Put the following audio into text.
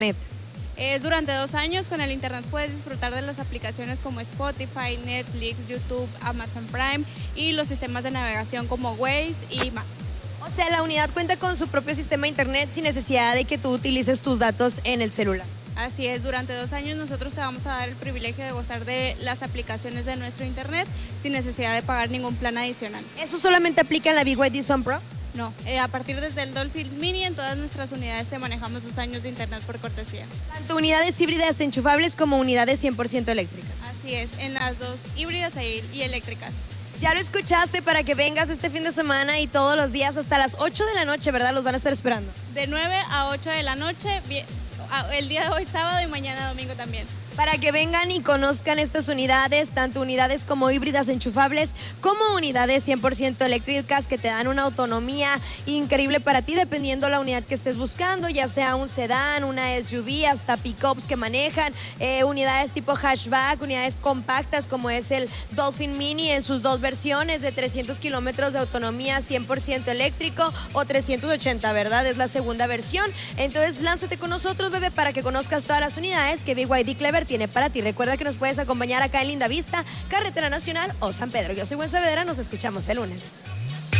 Durante 2 años con el internet puedes disfrutar de las aplicaciones como Spotify, Netflix, YouTube, Amazon Prime y los sistemas de navegación como Waze y Maps. O sea, la unidad cuenta con su propio sistema de internet sin necesidad de que tú utilices tus datos en el celular. Así es, durante 2 años nosotros te vamos a dar el privilegio de gozar de las aplicaciones de nuestro internet sin necesidad de pagar ningún plan adicional. ¿Eso solamente aplica en la BYD Sun Pro? No, a partir desde el Dolphin Mini en todas nuestras unidades te manejamos 2 años de internet por cortesía. Tanto unidades híbridas enchufables como unidades 100% eléctricas. Así es, en las dos híbridas y eléctricas. Ya lo escuchaste para que vengas este fin de semana y todos los días hasta las 8 de la noche, ¿verdad? Los van a estar esperando. De 9 a 8 de la noche, el día de hoy sábado y mañana domingo también. Para que vengan y conozcan estas unidades, tanto unidades como híbridas enchufables, como unidades 100% eléctricas que te dan una autonomía increíble para ti, dependiendo la unidad que estés buscando, ya sea un sedán, una SUV, hasta pickups que manejan, unidades tipo hatchback, unidades compactas como es el Dolphin Mini en sus 2 versiones de 300 kilómetros de autonomía 100% eléctrico o 380, ¿verdad? Es la segunda versión. Entonces lánzate con nosotros, bebé, para que conozcas todas las unidades que BYD Clever tiene para ti. Recuerda que nos puedes acompañar acá en Linda Vista, Carretera Nacional o San Pedro. Yo soy Gwen Saavedra, nos escuchamos el lunes.